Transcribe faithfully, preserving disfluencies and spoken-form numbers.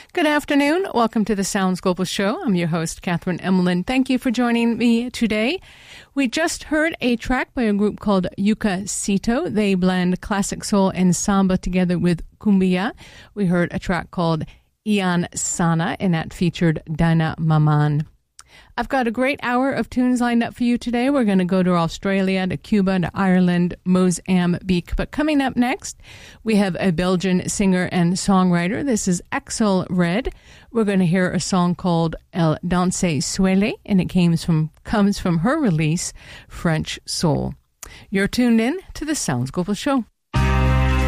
Good afternoon. Welcome to the Sounds Global Show. I'm your host, Catherine Emlyn. Thank you for joining me today. We just heard a track by a group called Yuka Sito. They blend classic soul and samba together with cumbia. We heard a track called Ian Sana, and that featured Dana Maman. I've got a great hour of tunes lined up for you today. We're going to go to Australia, to Cuba, to Ireland, Mozambique. But coming up next, we have a Belgian singer and songwriter. This is Axel Red. We're going to hear a song called El Danse Suele, and it comes from, comes from her release, French Soul. You're tuned in to the Sounds Global Show.